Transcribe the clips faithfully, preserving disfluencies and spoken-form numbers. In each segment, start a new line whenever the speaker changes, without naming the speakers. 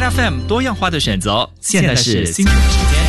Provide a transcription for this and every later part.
F M 多样化的选择，现在是新闻时间。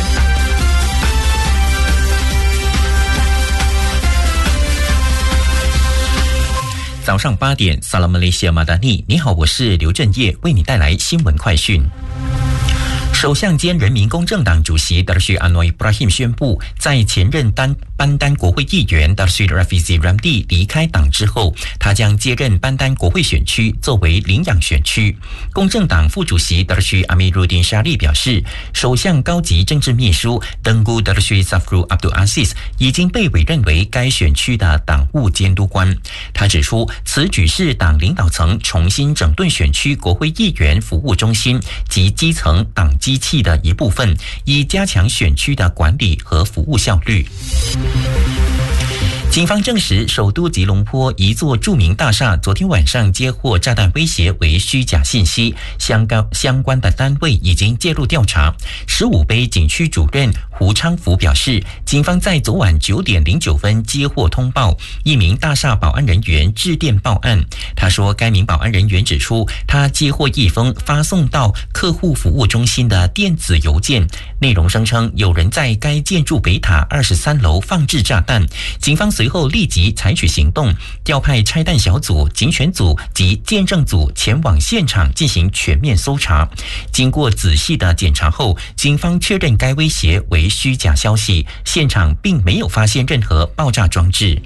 早上八点，萨拉马雷西亚马达尼，你好，我是刘振业，为你带来新闻快讯。首相兼人民公正党主席达尔须安诺伊布拉辛宣布，在前任丹班丹国会议员达尔须拉菲西兰蒂离开党之后，他将接任班丹国会选区作为领养选区。公正党副主席达尔须阿米鲁丁沙利表示，首相高级政治秘书登古达尔须萨弗鲁阿卜杜阿西斯已经被委任为该选区的党务监督官。他指出，此举是党领导层重新整顿选区国会议员服务中心及基层党机器的一部分，以加强选区的管理和服务效率。警方证实，首都吉隆坡一座著名大厦昨天晚上接获炸弹威胁为虚假信息，相关相关的单位已经介入调查。十五杯警区主任胡昌福表示，警方在昨晚九点零九分接获通报，一名大厦保安人员致电报案。他说，该名保安人员指出，他接获一封发送到客户服务中心的电子邮件，内容声称有人在该建筑北塔二十三楼放置炸弹。警方随后立即采取行动，调派拆弹小组、警选组及鉴证组前往现场进行全面搜查。经过仔细的检查后，警方确认该威胁为虚假消息，现场并没有发现任何爆炸装置。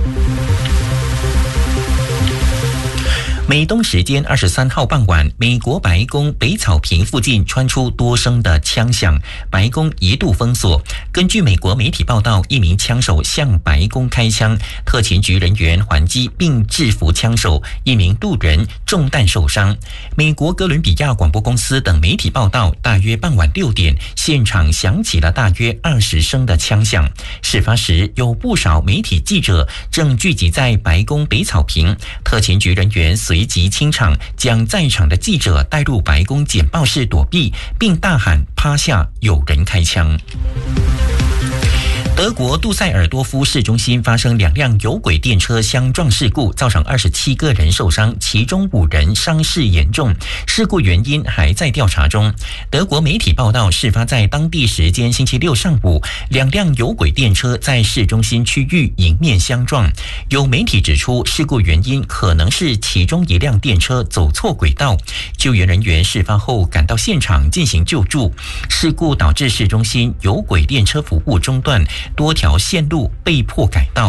美东时间二十三号傍晚，美国白宫北草坪附近传出多声的枪响，白宫一度封锁。根据美国媒体报道，一名枪手向白宫开枪，特勤局人员还击并制服枪手，一名路人中弹受伤。美国哥伦比亚广播公司等媒体报道，大约傍晚六点，现场响起了大约二十声的枪响。事发时，有不少媒体记者正聚集在白宫北草坪，特勤局人员随即清场，将在场的记者带入白宫简报室躲避，并大喊趴下，有人开枪。德国杜塞尔多夫市中心发生两辆有轨电车相撞事故，造成二十七个人受伤，其中五人伤势严重。事故原因还在调查中。德国媒体报道，事发在当地时间星期六上午，两辆有轨电车在市中心区域迎面相撞。有媒体指出，事故原因可能是其中一辆电车走错轨道。救援人员事发后赶到现场进行救助。事故导致市中心有轨电车服务中断，多条线路被迫改道。